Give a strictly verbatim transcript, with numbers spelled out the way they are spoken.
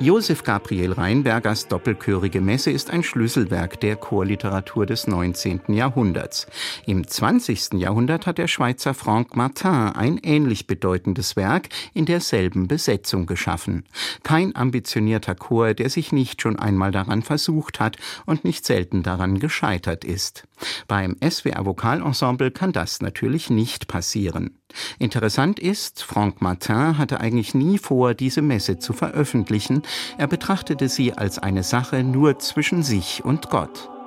Josef Gabriel Rheinbergers doppelchörige Messe ist ein Schlüsselwerk der Chorliteratur des neunzehnten Jahrhunderts. Im zwanzigsten Jahrhundert hat der Schweizer Franck Martin ein ähnlich bedeutendes Werk in derselben Besetzung geschaffen. Kein ambitionierter Chor, der sich nicht schon einmal daran versucht hat und nicht selten daran gescheitert ist. Beim S W R Vokalensemble kann das natürlich nicht passieren. Interessant ist, Franck Martin hatte eigentlich nie vor, diese Messe zu veröffentlichen. Er betrachtete sie als eine Sache nur zwischen sich und Gott.